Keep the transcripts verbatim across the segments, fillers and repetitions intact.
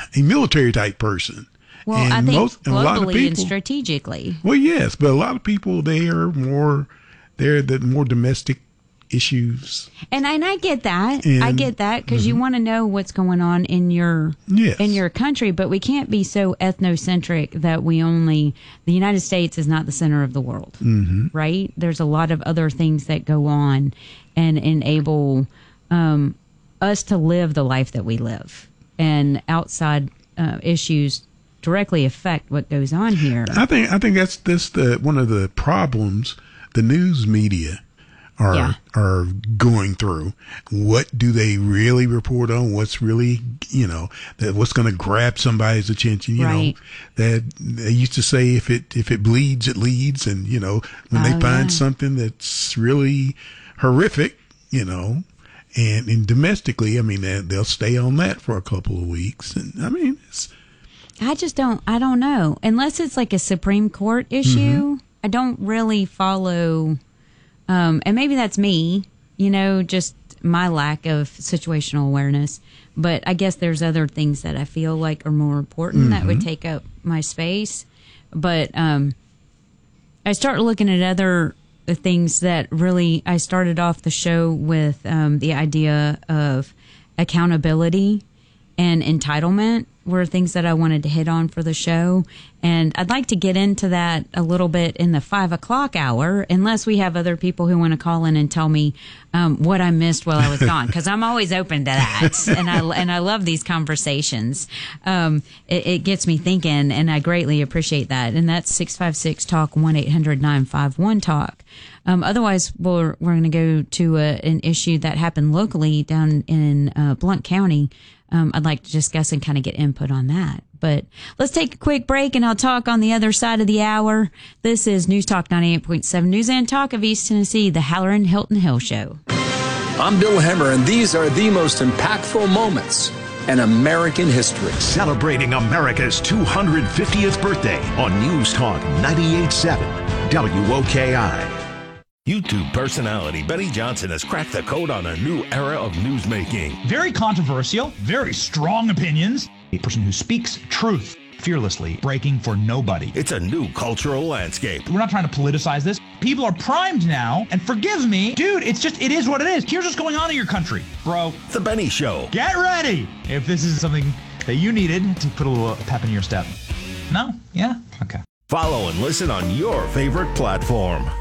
a military type person. Well, and I think most, and globally a lot of people, and strategically. Well, yes, but a lot of people, they are more, they're the more domestic issues. And and I get that. And, I get that because mm-hmm. you want to know what's going on in your yes. in your country, but we can't be so ethnocentric that we only the United States is not the center of the world, mm-hmm. right? There's a lot of other things that go on and enable um, us to live the life that we live, and outside uh, issues directly affect what goes on here. I think I think that's that's the one of the problems the news media are yeah. are going through. What do they really report on? What's really, you know, that what's going to grab somebody's attention? You right. know, that they used to say if it if it bleeds, it leads, and you know, when they oh, find yeah. something that's really horrific, you know, and, and domestically, I mean, they, they'll stay on that for a couple of weeks, and I mean, it's. I just don't. I don't know unless it's like a Supreme Court issue. Mm-hmm. I don't really follow. Um, and maybe that's me, you know, just my lack of situational awareness. But I guess there's other things that I feel like are more important mm-hmm. that would take up my space. But um, I start looking at other things that really, I started off the show with um, the idea of accountability and entitlement were things that I wanted to hit on for the show. And I'd like to get into that a little bit in the five o'clock hour, unless we have other people who want to call in and tell me um, what I missed while I was gone, because I'm always open to that. and I and I love these conversations. Um, it, it gets me thinking, and I greatly appreciate that. And that's six five six talk, one eight hundred nine five one talk. Um, otherwise, we're, we're going to go to a, an issue that happened locally down in uh, Blount County. Um, I'd like to discuss and kind of get input on that. But let's take a quick break, and I'll talk on the other side of the hour. This is News Talk ninety-eight point seven, News and Talk of East Tennessee, the Halloran Hilton Hill Show. I'm Bill Hemmer, and these are the most impactful moments in American history. Celebrating America's two hundred fiftieth birthday on News Talk ninety-eight point seven W O K I. YouTube personality Benny Johnson has cracked the code on a new era of newsmaking. Very controversial, very strong opinions. A person who speaks truth fearlessly, breaking for nobody. It's a new cultural landscape. We're not trying to politicize this. People are primed now, and forgive me, dude, it's just, it is what it is. Here's what's going on in your country, bro. The Benny Show. Get ready if this is something that you needed to put a little pep in your step. No? Yeah? Okay. Follow and listen on your favorite platform.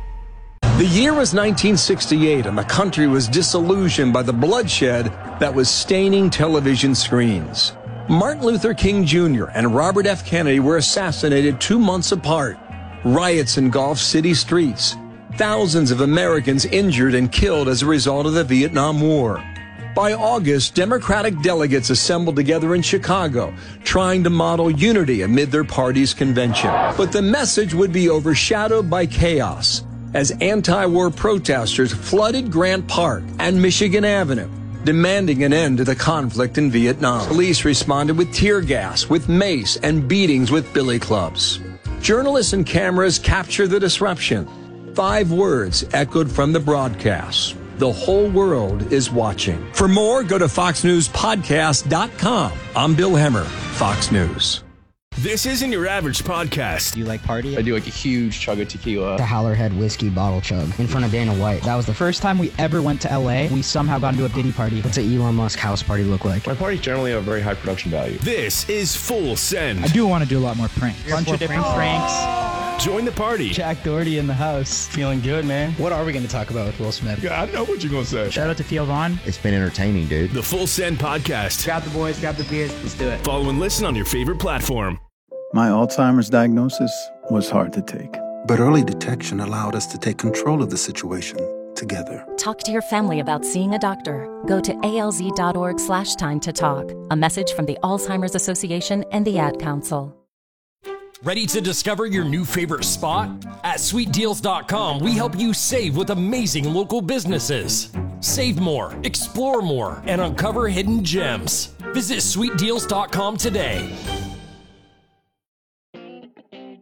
The year was nineteen sixty-eight, and the country was disillusioned by the bloodshed that was staining television screens. Martin Luther King Junior and Robert F. Kennedy were assassinated two months apart. Riots engulfed city streets. Thousands of Americans injured and killed as a result of the Vietnam War. By August, Democratic delegates assembled together in Chicago, trying to model unity amid their party's convention. But the message would be overshadowed by chaos, as anti-war protesters flooded Grant Park and Michigan Avenue, demanding an end to the conflict in Vietnam. Police responded with tear gas, with mace, and beatings with billy clubs. Journalists and cameras captured the disruption. Five words echoed from the broadcast: the whole world is watching. For more, go to fox news podcast dot com. I'm Bill Hemmer, Fox News. This isn't your average podcast. Do you like party? I do like a huge chug of tequila. The Howlerhead whiskey bottle chug in front of Dana White. That was the first time we ever went to L A. We somehow got into a Diddy party. What's an Elon Musk house party look like? My parties generally have very high production value. This is Full Send. I do want to do a lot more pranks. Bunch of different pranks. Join the party. Jack Doherty in the house. Feeling good, man. What are we going to talk about with Will Smith? Yeah, I know what you're going to say. Shout out to Theo Vaughn. It's been entertaining, dude. The Full Send podcast. Grab the boys, grab the beers, let's do it. Follow and listen on your favorite platform. My Alzheimer's diagnosis was hard to take. But early detection allowed us to take control of the situation together. Talk to your family about seeing a doctor. Go to alz.org slash time to talk. A message from the Alzheimer's Association and the Ad Council. Ready to discover your new favorite spot? At sweet deals dot com, we help you save with amazing local businesses. Save more, explore more, and uncover hidden gems. Visit sweet deals dot com today.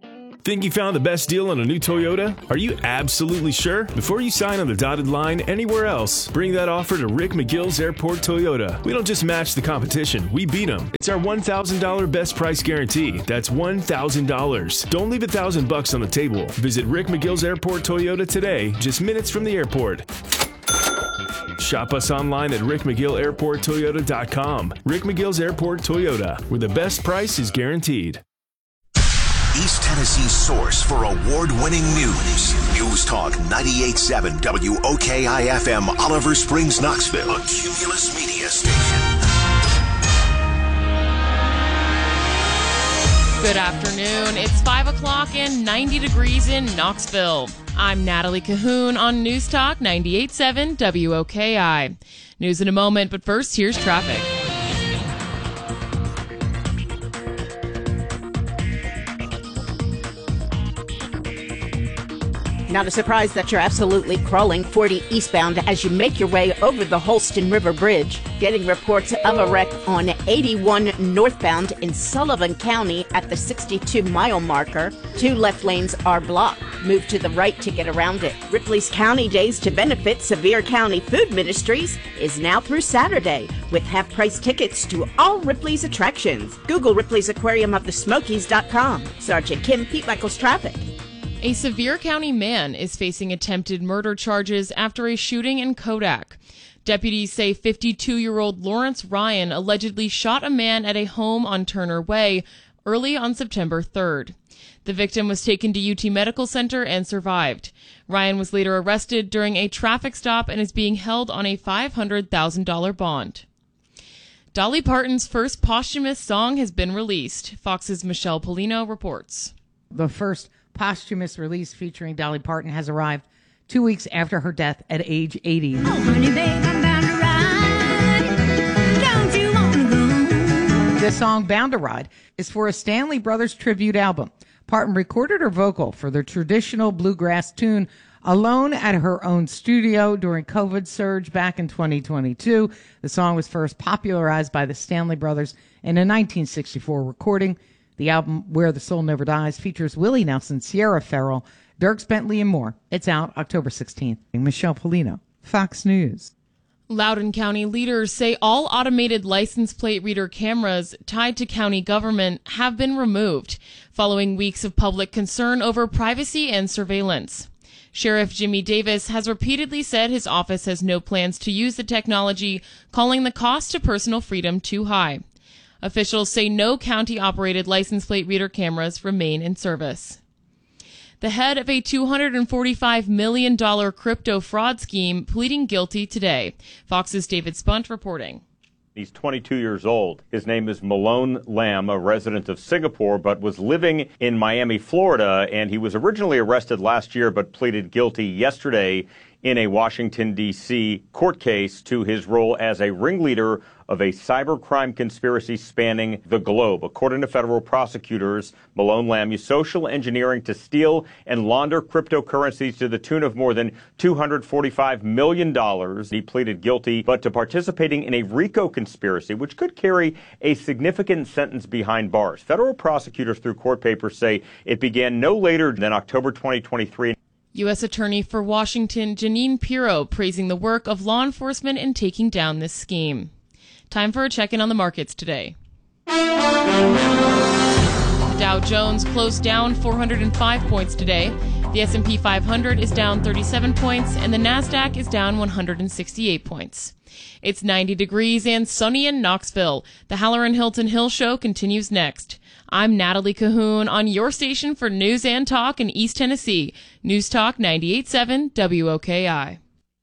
Think you found the best deal on a new Toyota? Are you absolutely sure? Before you sign on the dotted line anywhere else, bring that offer to Rick McGill's Airport Toyota. We don't just match the competition, we beat them. It's our one thousand dollars best price guarantee. That's one thousand dollars. Don't leave a thousand bucks on the table. Visit Rick McGill's Airport Toyota today, just minutes from the airport. Shop us online at rick mcgill airport toyota dot com. Rick McGill's Airport Toyota, where the best price is guaranteed. East Tennessee's source for award-winning news. News Talk ninety-eight point seven W O K I F M, Oliver Springs, Knoxville. A Cumulus Media Station. Good afternoon. It's five o'clock and ninety degrees in Knoxville. I'm Natalie Cahoon on News Talk ninety-eight point seven W O K I. News in a moment, but first, here's traffic. Not a surprise that you're absolutely crawling forty eastbound as you make your way over the Holston River Bridge. Getting reports of a wreck on eighty-one northbound in Sullivan County at the sixty-two mile marker. Two left lanes are blocked. Move to the right to get around it. Ripley's County Days to benefit Sevier County Food Ministries is now through Saturday with half-price tickets to all Ripley's attractions. Google Ripley's Aquarium of the Smokies dot com. Sergeant Kim, Pete Michaels, traffic. A Sevier County man is facing attempted murder charges after a shooting in Kodak. Deputies say fifty-two-year-old Lawrence Ryan allegedly shot a man at a home on Turner Way early on September third. The victim was taken to U T Medical Center and survived. Ryan was later arrested during a traffic stop and is being held on a five hundred thousand dollars bond. Dolly Parton's first posthumous song has been released. Fox's Michelle Polino reports. The first posthumous release featuring Dolly Parton has arrived two weeks after her death at age eighty. Oh, honey, babe, I'm bound to ride. Don't you want to go? This song, Bound to Ride, is for a Stanley Brothers tribute album. Parton recorded her vocal for the traditional bluegrass tune alone at her own studio during COVID surge back in twenty twenty-two. The song was first popularized by the Stanley Brothers in a nineteen sixty-four recording. The album, Where the Soul Never Dies, features Willie Nelson, Sierra Farrell, Dierks Bentley, and more. It's out October sixteenth. Michelle Polino, Fox News. Loudoun County leaders say all automated license plate reader cameras tied to county government have been removed, following weeks of public concern over privacy and surveillance. Sheriff Jimmy Davis has repeatedly said his office has no plans to use the technology, calling the cost to personal freedom too high. Officials say no county-operated license plate reader cameras remain in service. The head of a two hundred forty-five million dollars crypto fraud scheme pleading guilty today. Fox's David Spunt reporting. He's twenty-two years old. His name is Malone Lam, a resident of Singapore, but was living in Miami, Florida, and he was originally arrested last year but pleaded guilty yesterday in a Washington, D C court case to his role as a ringleader of a cybercrime conspiracy spanning the globe. According to federal prosecutors, Malone Lam used social engineering to steal and launder cryptocurrencies to the tune of more than two hundred forty-five million dollars. He pleaded guilty, but to participating in a RICO conspiracy, which could carry a significant sentence behind bars. Federal prosecutors through court papers say it began no later than October twenty twenty-three. U S Attorney for Washington Jeanine Pirro praising the work of law enforcement in taking down this scheme. Time for a check-in on the markets today. Dow Jones closed down four hundred five points today. The S and P five hundred is down thirty-seven points, and the NASDAQ is down one hundred sixty-eight points. It's ninety degrees and sunny in Knoxville. The Halloran Hilton Hill Show continues next. I'm Natalie Cahoon on your station for news and talk in East Tennessee. News Talk ninety-eight point seven W O K I.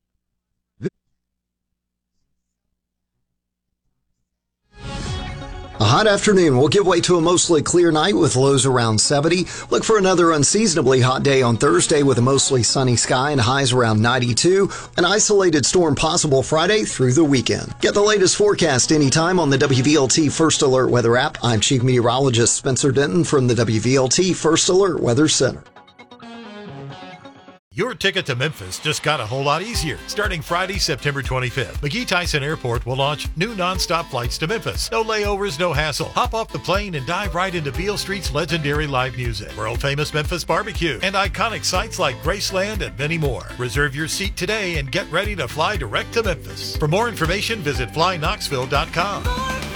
A hot afternoon will give way to a mostly clear night with lows around seventy. Look for another unseasonably hot day on Thursday with a mostly sunny sky and highs around ninety-two. An isolated storm possible Friday through the weekend. Get the latest forecast anytime on the W V L T First Alert Weather app. I'm Chief Meteorologist Spencer Denton from the W V L T First Alert Weather Center. Your ticket to Memphis just got a whole lot easier. Starting Friday, September twenty-fifth, McGee Tyson Airport will launch new nonstop flights to Memphis. No layovers, no hassle. Hop off the plane and dive right into Beale Street's legendary live music, world-famous Memphis barbecue, and iconic sites like Graceland and many more. Reserve your seat today and get ready to fly direct to Memphis. For more information, visit fly knoxville dot com.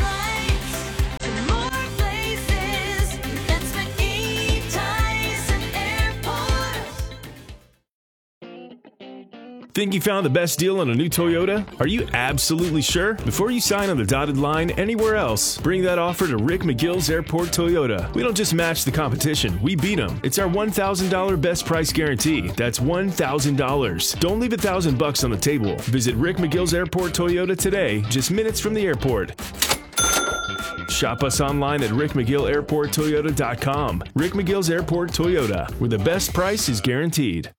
Think you found the best deal on a new Toyota? Are you absolutely sure? Before you sign on the dotted line anywhere else, bring that offer to Rick McGill's Airport Toyota. We don't just match the competition, we beat them. It's our one thousand dollars best price guarantee. That's one thousand dollars. Don't leave a thousand bucks on the table. Visit Rick McGill's Airport Toyota today, just minutes from the airport. Shop us online at rick mcgill airport toyota dot com. Rick McGill's Airport Toyota, where the best price is guaranteed.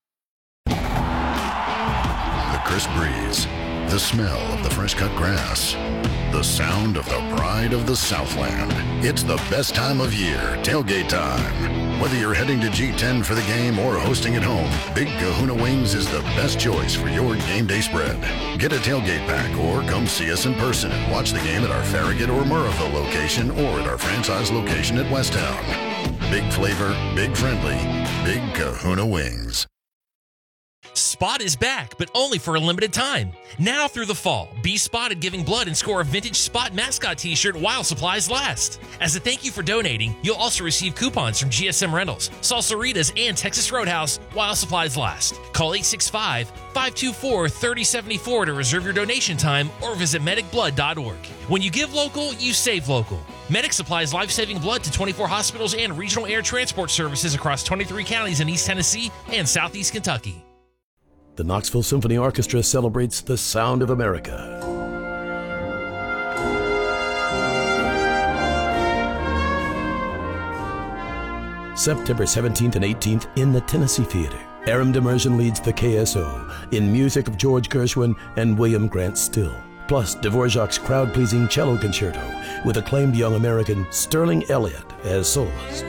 Crisp breeze, the smell of the fresh cut grass, the sound of the pride of the Southland. It's the best time of year, tailgate time. Whether you're heading to G ten for the game or hosting at home, Big Kahuna Wings is the best choice for your game day spread. Get a tailgate pack or come see us in person and watch the game at our Farragut or Murrayville location or at our franchise location at Westtown. Big flavor, big friendly, Big Kahuna Wings. Spot is back, but only for a limited time. Now through the fall, be spotted giving blood and score a vintage Spot mascot t-shirt while supplies last. As a thank you for donating, you'll also receive coupons from G S M Rentals, Salsaritas, and Texas Roadhouse while supplies last. Call eight six five, five two four, three oh seven four to reserve your donation time or visit medic blood dot org. When you give local, you save local. Medic supplies life-saving blood to twenty-four hospitals and regional air transport services across twenty-three counties in East Tennessee and Southeast Kentucky. The Knoxville Symphony Orchestra celebrates the sound of America. September seventeenth and eighteenth in the Tennessee Theater. Aram Demersion leads the K S O in music of George Gershwin and William Grant Still. Plus Dvorak's crowd-pleasing cello concerto with acclaimed young American Sterling Elliott as soloist.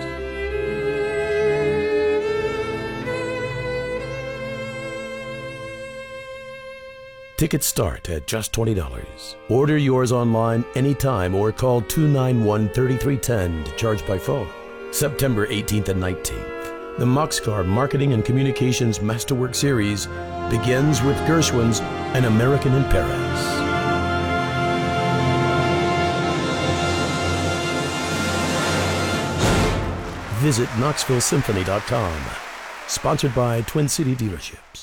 Tickets start at just twenty dollars. Order yours online anytime or call two nine one, three three one zero to charge by phone. September eighteenth and nineteenth. The Moxcar Marketing and Communications Masterwork Series begins with Gershwin's An American in Paris. Visit knoxville symphony dot com. Sponsored by Twin City Dealerships.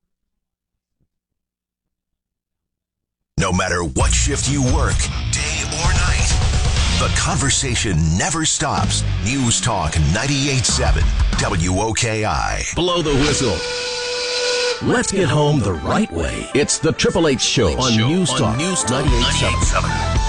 No matter what shift you work, day or night, the conversation never stops. News Talk ninety-eight point seven W O K I. Blow the whistle. Let's get home the right way. It's the Triple H Show on News Talk ninety-eight point seven.